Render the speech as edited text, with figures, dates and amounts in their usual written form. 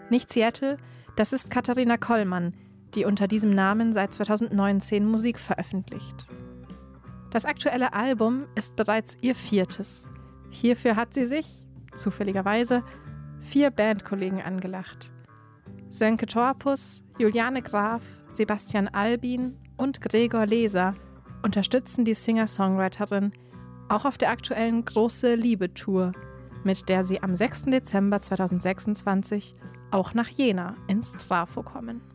Nicht Seattle, das ist Katharina Kollmann, die unter diesem Namen seit 2019 Musik veröffentlicht. Das aktuelle Album ist bereits ihr 4. Hierfür hat sie sich, zufälligerweise, 4 Bandkollegen angelacht. Sönke Torpus, Juliane Graf, Sebastian Albin und Gregor Leser unterstützen die Singer-Songwriterin auch auf der aktuellen Große Liebe-Tour, mit der sie am 6. Dezember 2026 auch nach Jena ins Trafo kommen.